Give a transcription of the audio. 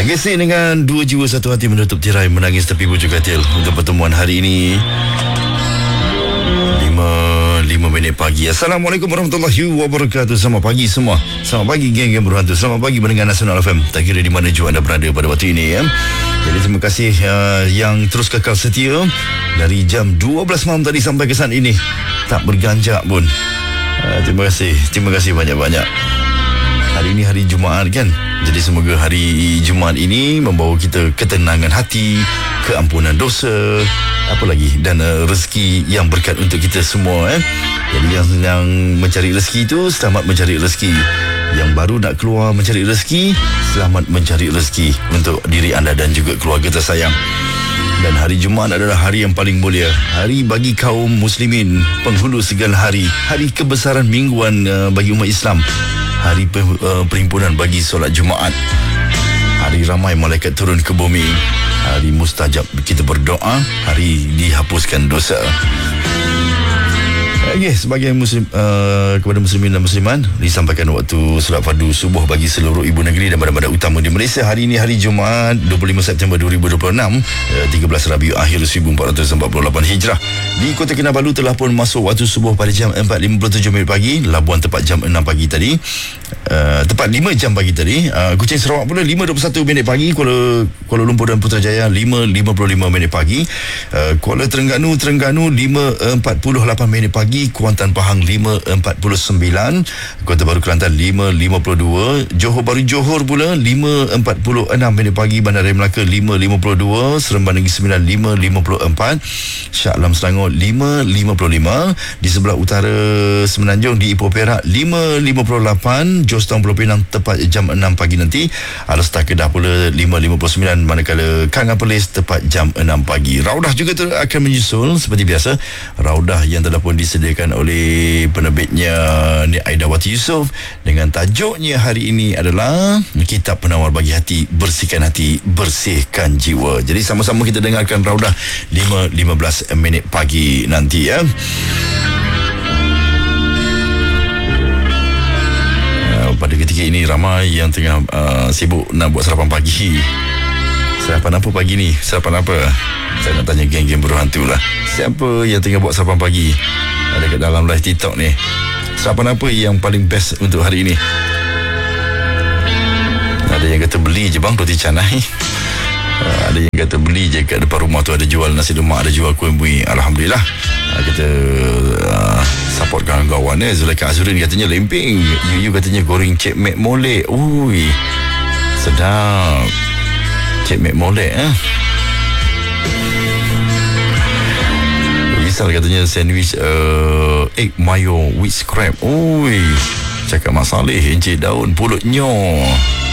Gesek dengan dua jiwa satu hati menutup tirai menangis tepi bujur katil untuk pertemuan hari ini. 5 minit pagi. Assalamualaikum warahmatullahi wabarakatuh. Selamat pagi semua. Selamat pagi geng-geng berhantu. Selamat pagi mendengar Nasional FM. Tak kira di mana juga anda berada pada waktu ini ya. Jadi terima kasih yang terus kekal setia dari jam 12 malam tadi sampai ke saat ini. Tak berganjak pun. Terima kasih banyak-banyak. Hari ini hari Jumaat kan. Jadi semoga hari Jumaat ini membawa kita ketenangan hati, keampunan dosa, apa lagi, dan rezeki yang berkat untuk kita semua. Jadi yang mencari rezeki itu selamat mencari rezeki. Yang baru nak keluar mencari rezeki, selamat mencari rezeki untuk diri anda dan juga keluarga tersayang. Dan hari Jumaat adalah hari yang paling mulia, hari bagi kaum muslimin, penghulu segala hari, hari kebesaran mingguan bagi umat Islam, hari perhimpunan bagi solat Jumaat, hari ramai malaikat turun ke bumi, hari mustajab kita berdoa, hari dihapuskan dosa. Sebagai muslim, kepada muslimin dan musliman, disampaikan waktu solat fardu subuh bagi seluruh ibu negeri dan bandar-bandar utama di Malaysia. Hari ini hari Jumaat 25 September 2026, 13 Rabiul Akhir 1448 Hijrah. Di Kota Kinabalu telah pun masuk waktu subuh pada jam 4.57 minit pagi. Labuan tepat jam 6 pagi tadi, tepat 5 jam pagi tadi. Kuching Sarawak pula 5.21 minit pagi. Kuala Lumpur dan Putrajaya 5.55 minit pagi. Kuala Terengganu 5.48 minit pagi. Kuantan Pahang 5.49, Kota Baru Kelantan 5.52, Johor Bahru Johor pula 5.46 minit pagi, Bandaraya Melaka 5.52, Seremban Negeri Sembilan 5.54, Shah Alam Selangor 5.55, di sebelah utara Semenanjung di Ipoh Perak 5.58, Johor Town Pulau Pinang tepat jam 6 pagi nanti, Alor-Star Kedah pula 5.59, manakala Kangan Perlis tepat jam 6 pagi. Raudah juga akan menyusul seperti biasa. Raudah yang telah pun disediakan oleh penerbitnya Ni Aidawati Yusof dengan tajuknya hari ini adalah Kitab Penawar Bagi Hati, Bersihkan Hati, Bersihkan Jiwa. Jadi sama-sama kita dengarkan Raudah 5.15 minit pagi nanti ya. Pada ketika ini ramai yang tengah sibuk nak buat sarapan pagi. Sarapan apa pagi ni? Sarapan apa? Saya nak tanya geng-geng berhantu lah. Siapa yang tengah buat sarapan pagi? Ada kat dalam live TikTok ni. Sarapan apa yang paling best untuk hari ini? Ada yang kata beli je bang roti canai. Ada yang kata beli je kat depan rumah tu ada jual nasi lemak, ada jual kuih bui. Alhamdulillah. Kita support kawan-kawan ni. Zulaikha Azurin katanya lemping. Yuyu katanya goreng cik mek molek. Ui, sedap. Cik mek molek Rizal katanya sandwich egg mayo with crab. Ui, cakap Mak Saleh, encik daun pulut nyo.